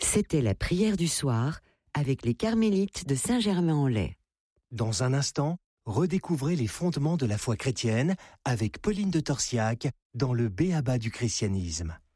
C'était la prière du soir avec les carmélites de Saint-Germain-en-Laye. Dans un instant, redécouvrez les fondements de la foi chrétienne avec Pauline de Torsiac dans le B.A.B.A. du christianisme.